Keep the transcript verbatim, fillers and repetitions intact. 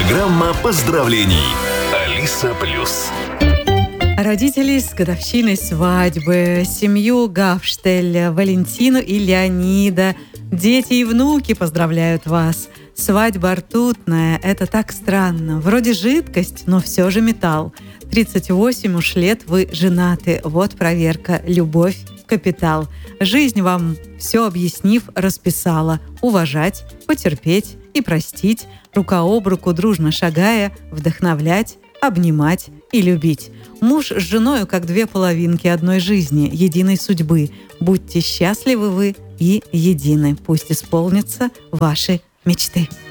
Программа поздравлений. Алиса Плюс. Родителей с годовщиной свадьбы, семью Гавштель, Валентину и Леонида, дети и внуки поздравляют вас. Свадьба ртутная – это так странно. Вроде жидкость, но все же металл. тридцать восемь уж лет вы женаты. Вот проверка. Любовь – капитал. Жизнь вам, все объяснив, расписала. Уважать, потерпеть и простить, рука об руку дружно шагая, вдохновлять, обнимать и любить. Муж с женою, как две половинки одной жизни, единой судьбы. Будьте счастливы вы и едины. Пусть исполнятся ваши мечты.